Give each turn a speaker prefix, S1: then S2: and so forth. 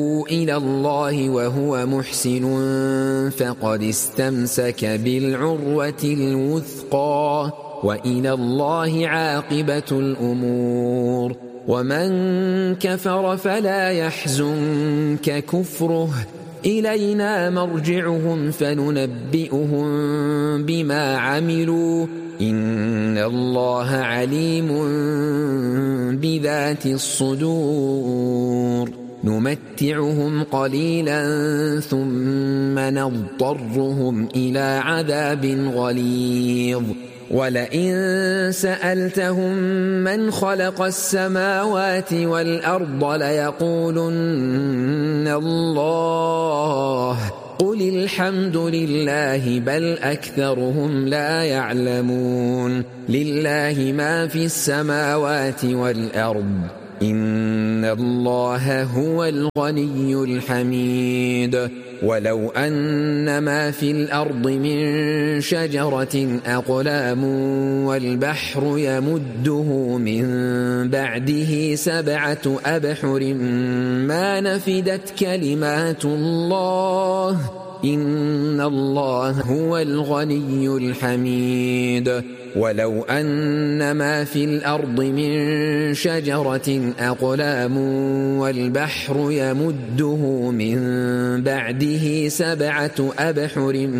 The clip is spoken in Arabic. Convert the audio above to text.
S1: إلى الله وهو محسن فقد استمسك بالعروة الوثقى وإلى الله عاقبة الأمور. ومن كفر فلا يحزنك كفره إلينا مرجعهم فننبئهم بما عملوا إن الله عليم بذات الصدور. نمتعهم قليلا ثم نضطرهم إلى عذاب غليظ. ولئن سألتهم من خلق السماوات والأرض ليقولن الله قل الحمد لله بل أكثرهم لا يعلمون. لله ما في السماوات والأرض إن الله هو الغني الحميد. ولو أن ما في الأرض من شجرة أقلام والبحر يمده من بعده 7 أبحر ما نفدت كلمات الله إن الله هو الغني الحميد. ولو أن ما في الأرض من شجرة أقلام والبحر يمده من بعده 7 أبحر